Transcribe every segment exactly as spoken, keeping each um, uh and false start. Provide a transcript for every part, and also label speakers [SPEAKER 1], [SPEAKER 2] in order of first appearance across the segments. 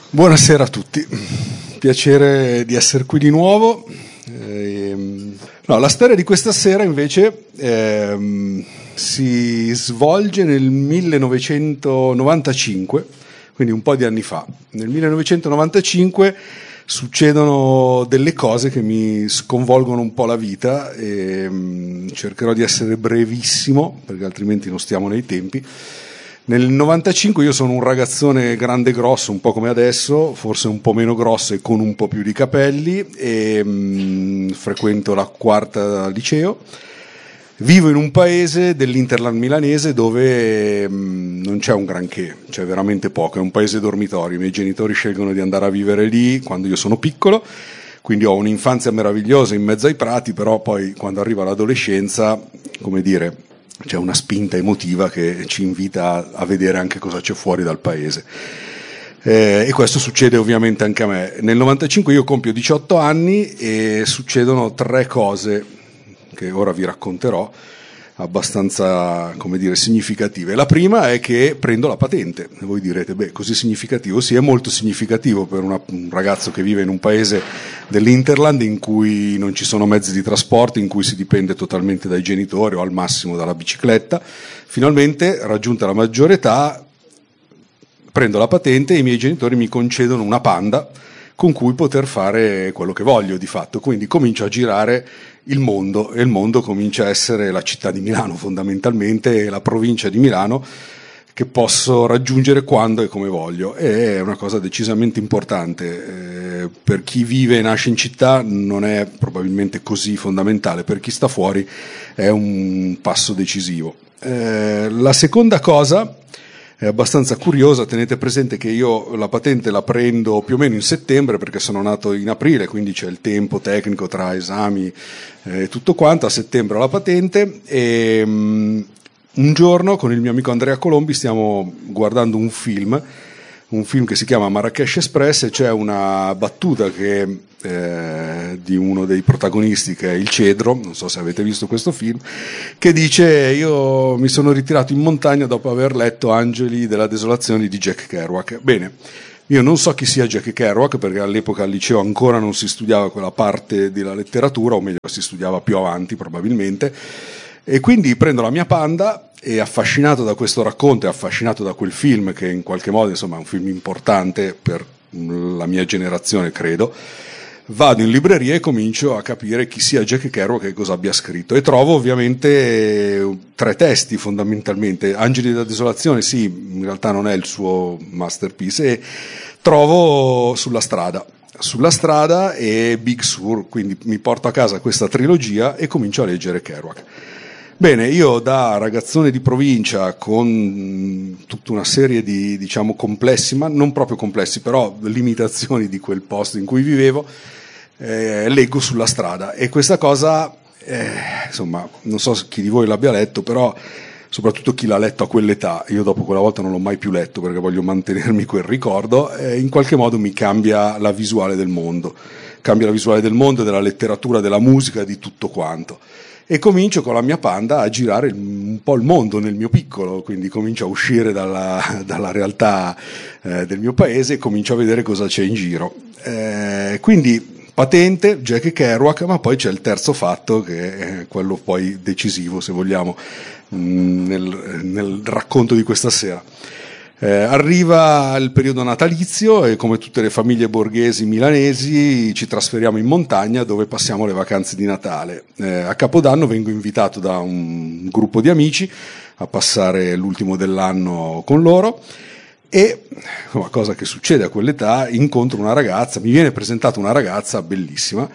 [SPEAKER 1] Buonasera a tutti, piacere di essere qui di nuovo. Ehm, no, la storia di questa sera invece ehm, si svolge nel millenovecentonovantacinque, quindi un po' di anni fa. Nel millenovecentonovantacinque succedono delle cose che mi sconvolgono un po' la vita e um, cercherò di essere brevissimo perché altrimenti non stiamo nei tempi. Nel novantacinque io sono un ragazzone grande e grosso, un po' come adesso, forse un po' meno grosso e con un po' più di capelli, e um, frequento la quarta liceo. Vivo in un paese dell'Interland milanese dove mh, non c'è un granché, c'è veramente poco, è un paese dormitorio. I miei genitori scelgono di andare a vivere lì quando io sono piccolo, quindi ho un'infanzia meravigliosa in mezzo ai prati, però poi quando arriva l'adolescenza, come dire, c'è una spinta emotiva che ci invita a vedere anche cosa c'è fuori dal paese. Eh, e questo succede ovviamente anche a me. Nel novantacinque io compio diciotto anni e succedono tre cose che ora vi racconterò, abbastanza, come dire, significative. La prima è che prendo la patente. Voi direte, beh, così significativo? Sì, è molto significativo per una, un ragazzo che vive in un paese dell'Interland in cui non ci sono mezzi di trasporto, in cui si dipende totalmente dai genitori o al massimo dalla bicicletta. Finalmente, raggiunta la maggiore età, prendo la patente e i miei genitori mi concedono una Panda con cui poter fare quello che voglio di fatto. Quindi comincio a girare il mondo e il mondo comincia a essere la città di Milano fondamentalmente e la provincia di Milano che posso raggiungere quando e come voglio. E è una cosa decisamente importante. Eh, per chi vive e nasce in città non è probabilmente così fondamentale, per chi sta fuori è un passo decisivo. Eh, la seconda cosa è abbastanza curiosa. Tenete presente che io la patente la prendo più o meno in settembre perché sono nato in aprile, quindi c'è il tempo tecnico tra esami e eh, tutto quanto. A settembre ho la patente e um, un giorno con il mio amico Andrea Colombi stiamo guardando un film, un film che si chiama Marrakesh Express, e c'è una battuta che Eh, di uno dei protagonisti che è il Cedro, non so se avete visto questo film, che dice: io mi sono ritirato in montagna dopo aver letto Angeli della desolazione di Jack Kerouac. Bene, io non so chi sia Jack Kerouac perché all'epoca al liceo ancora non si studiava quella parte della letteratura, o meglio si studiava più avanti probabilmente, e quindi prendo la mia Panda e, affascinato da questo racconto e affascinato da quel film che in qualche modo insomma è un film importante per la mia generazione, credo, vado in libreria e comincio a capire chi sia Jack Kerouac e cosa abbia scritto, e trovo ovviamente tre testi fondamentalmente. Angeli della desolazione sì, in realtà non è il suo masterpiece, e trovo Sulla strada Sulla strada e Big Sur, quindi mi porto a casa questa trilogia e comincio a leggere Kerouac. Bene, io da ragazzone di provincia con tutta una serie di, diciamo, complessi, ma non proprio complessi, però limitazioni di quel posto in cui vivevo, Eh, leggo Sulla strada, e questa cosa, eh, insomma, non so chi di voi l'abbia letto, però soprattutto chi l'ha letto a quell'età, io dopo quella volta non l'ho mai più letto perché voglio mantenermi quel ricordo, eh, in qualche modo mi cambia la visuale del mondo, cambia la visuale del mondo, della letteratura, della musica, di tutto quanto. E comincio con la mia Panda a girare un po' il mondo nel mio piccolo, quindi comincio a uscire dalla, dalla realtà eh, del mio paese e comincio a vedere cosa c'è in giro. Eh, quindi patente, Jack Kerouac, ma poi c'è il terzo fatto che è quello poi decisivo, se vogliamo, nel, nel racconto di questa sera. Eh, arriva il periodo natalizio e, come tutte le famiglie borghesi milanesi, ci trasferiamo in montagna dove passiamo le vacanze di Natale. Eh, a Capodanno vengo invitato da un gruppo di amici a passare l'ultimo dell'anno con loro. E una cosa che succede a quell'età, incontro una ragazza, mi viene presentata una ragazza bellissima,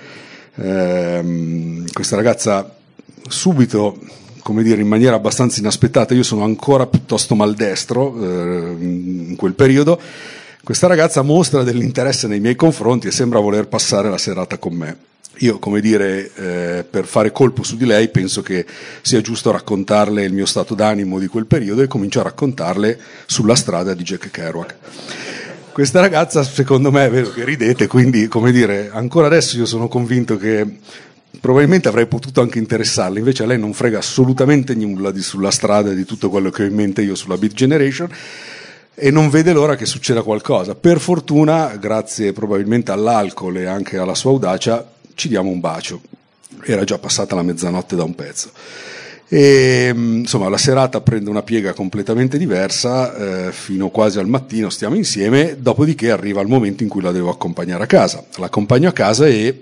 [SPEAKER 1] ehm, questa ragazza subito, come dire, in maniera abbastanza inaspettata, io sono ancora piuttosto maldestro eh, in quel periodo, questa ragazza mostra dell'interesse nei miei confronti e sembra voler passare la serata con me. Io, come dire, eh, per fare colpo su di lei penso che sia giusto raccontarle il mio stato d'animo di quel periodo e comincio a raccontarle Sulla strada di Jack Kerouac. Questa ragazza, secondo me, è vero che ridete, quindi, come dire, ancora adesso io sono convinto che probabilmente avrei potuto anche interessarle, invece a lei non frega assolutamente nulla di Sulla strada e di tutto quello che ho in mente io sulla Beat Generation. e non vede l'ora che succeda qualcosa. Per fortuna, grazie probabilmente all'alcol e anche alla sua audacia, ci diamo un bacio. Era già passata la mezzanotte da un pezzo. E, insomma, la serata prende una piega completamente diversa, eh, fino quasi al mattino stiamo insieme, dopodiché arriva il momento in cui la devo accompagnare a casa. L'accompagno a casa e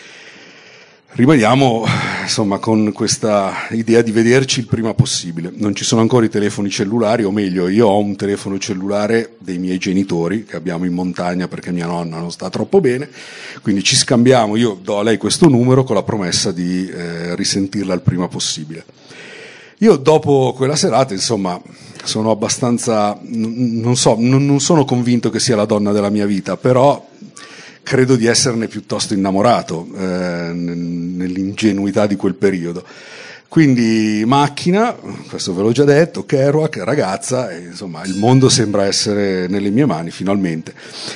[SPEAKER 1] rimaniamo, insomma, con questa idea di vederci il prima possibile. Non ci sono ancora i telefoni cellulari, o meglio, io ho un telefono cellulare dei miei genitori che abbiamo in montagna perché mia nonna non sta troppo bene, quindi ci scambiamo, io do a lei questo numero con la promessa di eh, risentirla il prima possibile. Io dopo quella serata, insomma, sono abbastanza, non so, non sono convinto che sia la donna della mia vita, però credo di esserne piuttosto innamorato, eh, nell'ingenuità di quel periodo. Quindi macchina, questo ve l'ho già detto, Kerouac, ragazza, e insomma il mondo sembra essere nelle mie mani finalmente.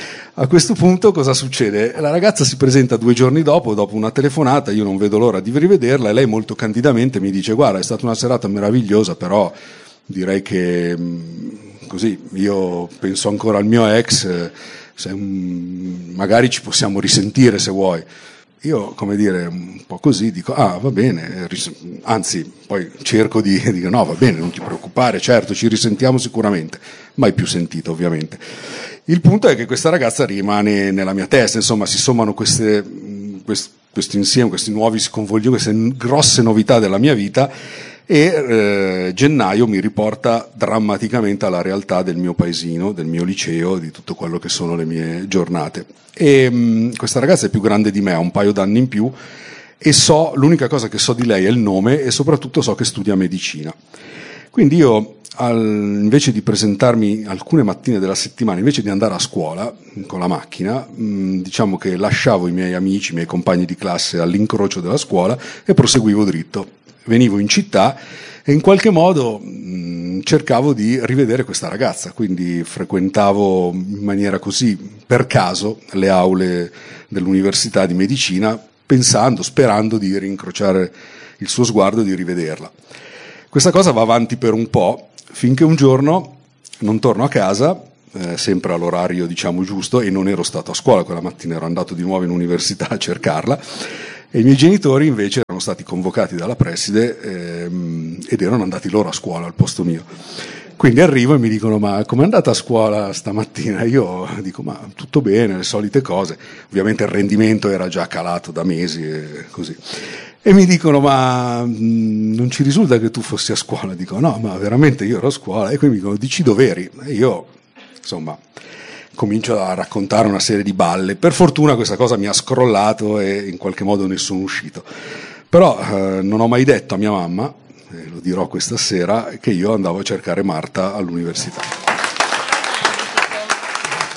[SPEAKER 1] A questo punto cosa succede? La ragazza si presenta due giorni dopo, dopo una telefonata, io non vedo l'ora di rivederla e lei molto candidamente mi dice: guarda, è stata una serata meravigliosa, però direi che così, io penso ancora al mio ex, se, magari ci possiamo risentire se vuoi. Io, come dire, un po' così dico: ah, va bene, anzi, poi cerco di dire: no, va bene, non ti preoccupare, certo, ci risentiamo sicuramente. Mai più sentito, ovviamente. Il punto è che questa ragazza rimane nella mia testa, insomma, si sommano queste, quest, questo insieme, questi nuovi sconvolgimenti, queste grosse novità della mia vita, e eh, gennaio mi riporta drammaticamente alla realtà del mio paesino, del mio liceo, di tutto quello che sono le mie giornate. E mh, questa ragazza è più grande di me, ha un paio d'anni in più, e so, l'unica cosa che so di lei è il nome, e soprattutto so che studia medicina. Quindi io, al, invece di presentarmi alcune mattine della settimana, invece di andare a scuola con la macchina, mh, diciamo che lasciavo i miei amici, i miei compagni di classe all'incrocio della scuola e proseguivo dritto. Venivo in città e in qualche modo mh, cercavo di rivedere questa ragazza, quindi frequentavo in maniera così per caso le aule dell'università di medicina, pensando, sperando di rincrociare il suo sguardo e di rivederla. Questa cosa va avanti per un po', finché un giorno non torno a casa, eh, sempre all'orario diciamo giusto, e non ero stato a scuola, quella mattina ero andato di nuovo in università a cercarla, e i miei genitori invece erano stati convocati dalla preside ehm, ed erano andati loro a scuola al posto mio. Quindi arrivo e mi dicono: ma com'è andata a scuola stamattina? Io dico: ma tutto bene, le solite cose. Ovviamente il rendimento era già calato da mesi e così. E mi dicono: ma mh, non ci risulta che tu fossi a scuola? Dico: no, ma veramente io ero a scuola. E quindi mi dicono: dici dov'eri? E io, insomma, comincio a raccontare una serie di balle. Per fortuna questa cosa mi ha scrollato e in qualche modo ne sono uscito. Però eh, non ho mai detto a mia mamma, e lo dirò questa sera, che io andavo a cercare Marta all'università.